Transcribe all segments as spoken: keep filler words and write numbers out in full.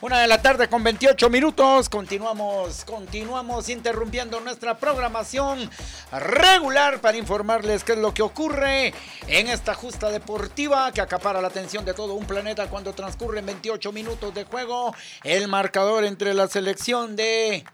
Una de la tarde con veintiocho minutos. Continuamos, continuamos interrumpiendo nuestra programación regular para informarles qué es lo que ocurre en esta justa deportiva que acapara la atención de todo un planeta cuando transcurren veintiocho minutos de juego. El marcador entre la selección de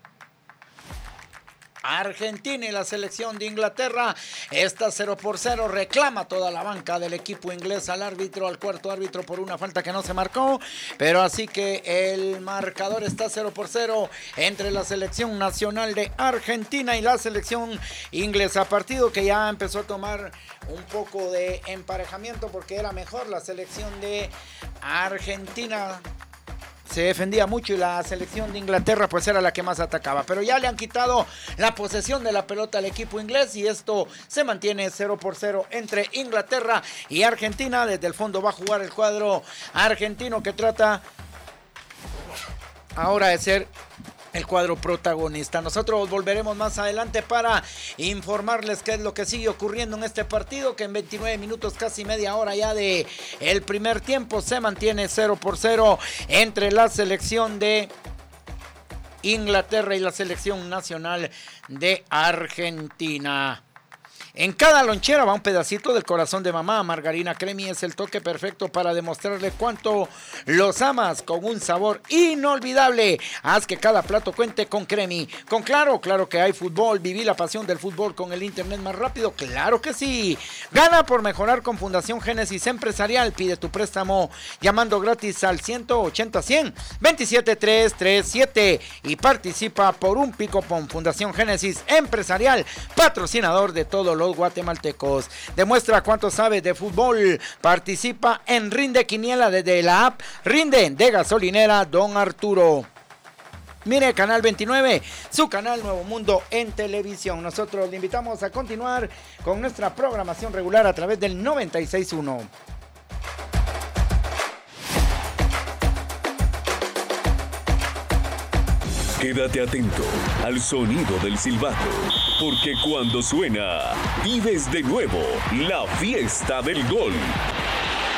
Argentina y la selección de Inglaterra está cero por cero. Reclama toda la banca del equipo inglés al árbitro, al cuarto árbitro, por una falta que no se marcó. Pero así que el marcador está cero por cero entre la selección nacional de Argentina y la selección inglesa. Partido que ya empezó a tomar un poco de emparejamiento porque era mejor la selección de Argentina. Se defendía mucho y la selección de Inglaterra pues era la que más atacaba. Pero ya le han quitado la posesión de la pelota al equipo inglés y esto se mantiene cero por cero entre Inglaterra y Argentina. Desde el fondo va a jugar el cuadro argentino que trata ahora de ser el cuadro protagonista. Nosotros volveremos más adelante para informarles qué es lo que sigue ocurriendo en este partido, que en veintinueve minutos, casi media hora ya de el primer tiempo, se mantiene cero por cero entre la selección de Inglaterra y la selección nacional de Argentina. En cada lonchera va un pedacito del corazón de mamá. Margarina Cremi es el toque perfecto para demostrarle cuánto los amas, con un sabor inolvidable. Haz que cada plato cuente con Cremi. Con Claro, claro que hay fútbol. Viví la pasión del fútbol con el internet más rápido. Claro que sí. Gana por mejorar con Fundación Génesis Empresarial. Pide tu préstamo llamando gratis al ciento ochenta cien veintisiete trescientos treinta y siete y participa por un pico-pon. Fundación Génesis Empresarial, patrocinador de todos los guatemaltecos. Demuestra cuánto sabes de fútbol. Participa en Rinde Quiniela desde la app Rinde de Gasolinera Don Arturo. Mire Canal veintinueve, su canal Nuevo Mundo en televisión. Nosotros le invitamos a continuar con nuestra programación regular a través del noventa y seis punto uno. Quédate atento al sonido del silbato, porque cuando suena, vives de nuevo la fiesta del gol.